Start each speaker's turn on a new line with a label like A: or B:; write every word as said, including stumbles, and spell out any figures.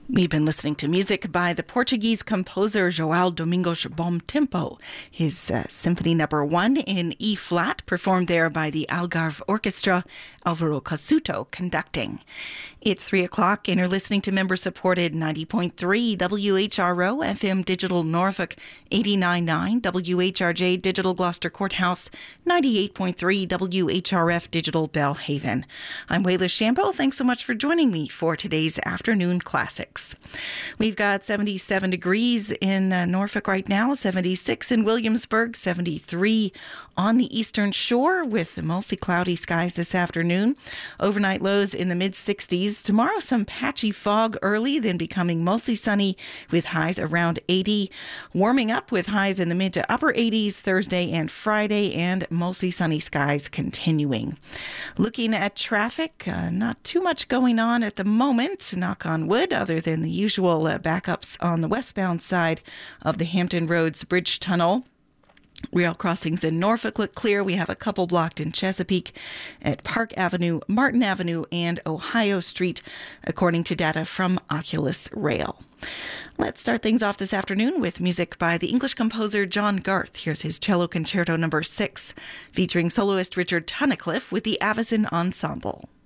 A: We've been listening to music by the Portuguese composer João Domingos Bom Tempo. His uh, Symphony Number One in E flat, performed there by the Algarve Orchestra, Alvaro Cassuto conducting. It's three o'clock, and you're listening to member-supported ninety point three W H R O F M Digital Norfolk, eighty-nine point nine W H R J Digital Gloucester Courthouse, ninety-eight point three W H R F Digital Bellhaven. I'm Wayla Shambo. Thanks so much for joining me for today's afternoon classics. We've got seventy-seven degrees in uh, Norfolk right now, seventy-six in Williamsburg, seventy-three on the eastern shore with mostly cloudy skies this afternoon. Overnight lows in the mid-sixties. Tomorrow, some patchy fog early, then becoming mostly sunny with highs around eighty. Warming up with highs in the mid to upper eighties Thursday and Friday, and mostly sunny skies continuing. Looking at traffic, uh, not too much going on at the moment, knock on wood, other than the usual uh, backups on the westbound side of the Hampton Roads Bridge Tunnel. Rail crossings in Norfolk look clear. We have a couple blocked in Chesapeake at Park Avenue, Martin Avenue, and Ohio Street, according to data from Oculus Rail. Let's start things off this afternoon with music by the English composer John Garth. Here's his Cello Concerto Number Six, featuring soloist Richard Tunnicliffe with the Avicen Ensemble.